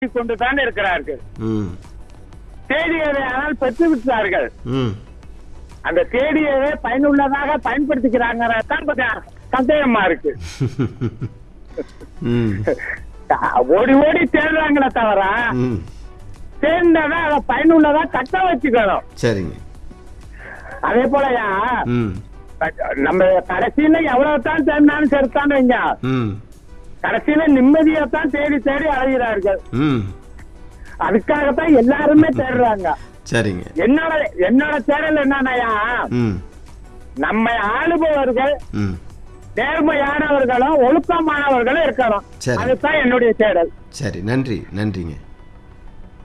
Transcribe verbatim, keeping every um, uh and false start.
கொண்டுதான் இருக்கிறார்கள். ம் தேடியதை ஆனால் பெற்று விட்டார்கள். ம் அந்த தேடியதை பயனுள்ளதாக பயன்படுத்திக்கிறாங்க தான் கொஞ்சம் சந்தேகமா இருக்கு. ம் ஓடி ஓடி தேடுறாங்களே தவிர ம் தேர்ந்ததை அதை பயனுள்ளதா கட்ட வச்சுக்கணும். சரிங்க. அதே போலயா ம் நம்ம கடைசியில எவ்வளவு தான் தேடினாலும் சரிதான் வைங்க, ம் கடைசியில நிம்மதியத்தான் தேடி தேடி அழைகிறார்கள். ம் அதுக்காகத்தான் எல்லாருமே தேடுறாங்க. சரிங்க. என்னோட என்னோட தேடல் என்னன்னாயா, ம் நம்மை ஆளுபவர்கள் ம் நேர்மையானவர்களும் ஒழுக்கமானவர்களும் இருக்கணும். சரி. அதுதான் என்னுடைய தேடல். சரி, நன்றி நன்றிங்க.